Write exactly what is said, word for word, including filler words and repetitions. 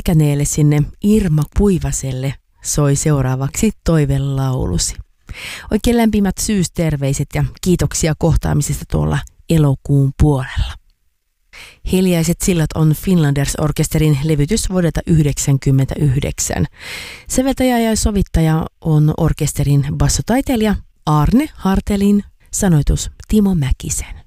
Pälkäneelle sinne Irma Puivaselle soi seuraavaksi toivelaulusi. Oikein lämpimät syysterveiset ja kiitoksia kohtaamisesta tuolla elokuun puolella. Hiljaiset sillat on Finlanders-orkesterin levytys vuodelta yhdeksänkymmentäyhdeksän. Säveltäjä ja sovittaja on orkesterin bassotaiteilija Arne Hartelin, sanoitus Timo Mäkisen.